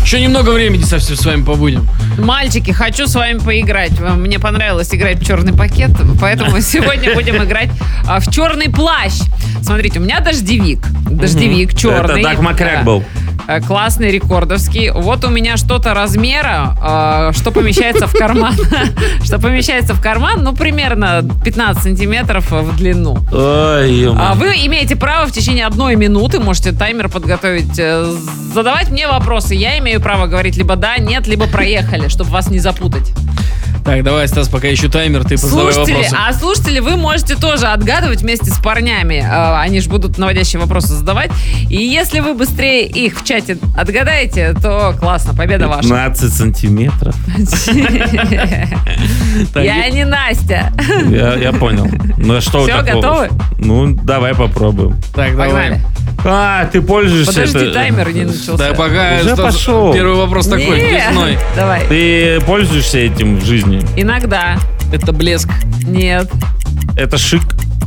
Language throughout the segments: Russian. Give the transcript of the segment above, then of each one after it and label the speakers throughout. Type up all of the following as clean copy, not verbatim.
Speaker 1: Еще немного времени совсем с вами побудем.
Speaker 2: Мальчики, хочу с вами поиграть. Мне понравилось играть в черный пакет, поэтому сегодня будем играть в черный плащ. Смотрите, у меня дождевик. Дождевик черный.
Speaker 3: Это Дак Макряк был.
Speaker 2: Классный, рекордовский. Вот у меня что-то размера, что помещается в карман. Что помещается в карман, ну, примерно 15 сантиметров в длину. Вы имеете право в течение 1 минуты, можете таймер подготовить, задавать мне вопросы. Я имею право говорить либо да, нет, либо проехали, чтобы вас не запутать.
Speaker 1: Так, давай, Стас, пока ищу таймер, ты задавай вопросы.
Speaker 2: А слушатели, вы можете тоже отгадывать вместе с парнями. Они же будут наводящие вопросы задавать. И если вы быстрее их в чате отгадаете, то классно, победа ваша.
Speaker 3: 15 сантиметров.
Speaker 2: Я не Настя.
Speaker 3: Я понял. Ну что
Speaker 2: Все, готовы?
Speaker 3: Ну, давай попробуем.
Speaker 1: Так,
Speaker 2: Погнали.
Speaker 3: Ты пользуешься...
Speaker 2: Подожди, таймер не начался.
Speaker 1: Да, пока
Speaker 3: Уже пошел.
Speaker 1: Первый вопрос такой, весной.
Speaker 2: Давай.
Speaker 3: Ты пользуешься этим в жизни?
Speaker 2: Иногда.
Speaker 1: Это блеск.
Speaker 2: Нет.
Speaker 3: Это шик?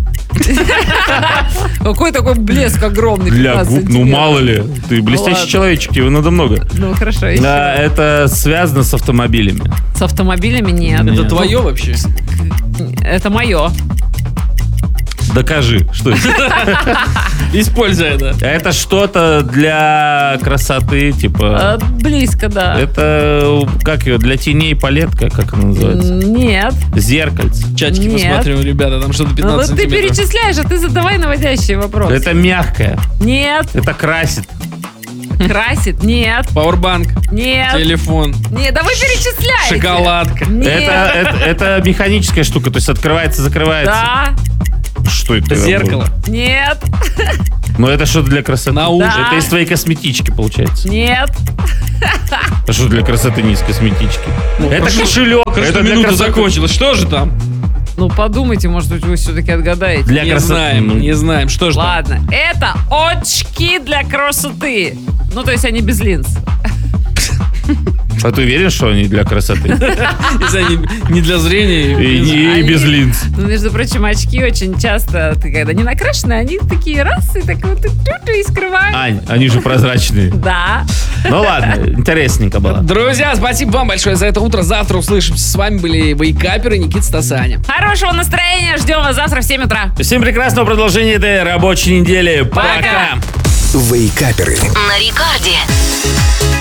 Speaker 2: Какой такой блеск огромный.
Speaker 3: Для губ, ну мало ли. Ты блестящий человечек, его надо много.
Speaker 2: Ну хорошо, еще.
Speaker 3: Да, это связано с автомобилями.
Speaker 2: С автомобилями нет.
Speaker 1: Это твое вообще?
Speaker 2: Это мое.
Speaker 3: Докажи, что это.
Speaker 1: Используй это.
Speaker 3: Это что-то для красоты, типа...
Speaker 2: Близко, да.
Speaker 3: Это, как ее, для теней палетка, как она называется?
Speaker 2: Нет.
Speaker 3: Зеркальце.
Speaker 1: Чатики
Speaker 2: Нет.
Speaker 1: посмотрим, ребята, там что-то 15
Speaker 2: Ну вот ты
Speaker 1: сантиметров.
Speaker 2: перечисляешь, а ты задавай наводящие вопросы.
Speaker 3: Это мягкое.
Speaker 2: Нет.
Speaker 3: Это красит.
Speaker 2: Красит? Нет.
Speaker 1: Пауэрбанк,
Speaker 2: Нет.
Speaker 1: телефон,
Speaker 2: Нет, да вы перечисляете.
Speaker 1: шоколадка.
Speaker 2: Нет.
Speaker 3: Это механическая штука, то есть открывается, закрывается.
Speaker 2: Да.
Speaker 3: Что это?
Speaker 1: Зеркало.
Speaker 2: Нет.
Speaker 3: Ну это что для красоты?
Speaker 1: Наушник.
Speaker 2: Да.
Speaker 3: Это из твоей косметички получается.
Speaker 2: Нет.
Speaker 3: А что для красоты не из косметички? Это
Speaker 1: хорошо.
Speaker 3: кошелек.
Speaker 1: Хорошо,
Speaker 3: Это
Speaker 1: что
Speaker 3: для
Speaker 1: минута
Speaker 3: красоты.
Speaker 1: закончилась. Что же там?
Speaker 2: Ну подумайте, может быть, вы все-таки отгадаете.
Speaker 3: Для
Speaker 1: Не
Speaker 3: красоты.
Speaker 1: знаем, не знаем. Что же там?
Speaker 2: Ладно, это очки для красоты. Ну, то есть они без линз.
Speaker 3: А ты уверен, что они для красоты?
Speaker 1: Если они не для зрения.
Speaker 3: И без линз.
Speaker 2: Ну, между прочим, очки очень часто, ты когда не накрашены, они такие раз, и так вот и скрывают.
Speaker 3: Ань, они же прозрачные.
Speaker 2: Да.
Speaker 3: Ну ладно, интересненько было.
Speaker 1: Друзья, спасибо вам большое за это утро. Завтра услышимся. С вами были вейкаперы Никита, Стас и Аня.
Speaker 2: Хорошего настроения. Ждем вас завтра в 7 утра.
Speaker 3: Всем прекрасного продолжения этой рабочей недели. Пока!
Speaker 2: Пока.
Speaker 4: Вейкаперы.
Speaker 5: На рекорде.